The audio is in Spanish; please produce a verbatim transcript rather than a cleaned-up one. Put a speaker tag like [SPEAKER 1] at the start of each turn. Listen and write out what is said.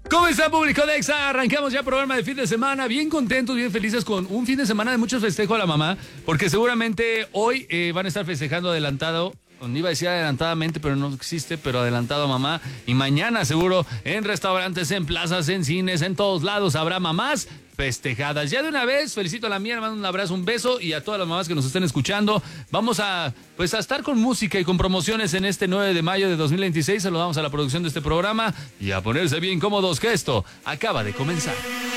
[SPEAKER 1] ¿Cómo está, público de Exa? Arrancamos ya programa de fin de semana, bien contentos, bien felices con un fin de semana de muchos festejos a la mamá, porque seguramente hoy eh, van a estar festejando adelantado. Iba a decir adelantadamente, pero no existe, pero adelantado a mamá. Y mañana seguro en restaurantes, en plazas, en cines, en todos lados habrá mamás festejadas. Ya de una vez, felicito a la mía, le mando un abrazo, un beso, y a todas las mamás que nos estén escuchando. Vamos a, pues, a estar con música y con promociones en este nueve de mayo de dos mil veintiséis. Saludamos a la producción de este programa y a ponerse bien cómodos, que esto acaba de comenzar.